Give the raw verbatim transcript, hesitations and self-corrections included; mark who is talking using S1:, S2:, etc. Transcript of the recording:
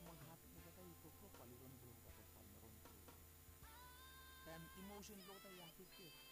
S1: menghati lo kata itu ko paliron bro kata pamaron ko. Dan emotion lo kata yang pikir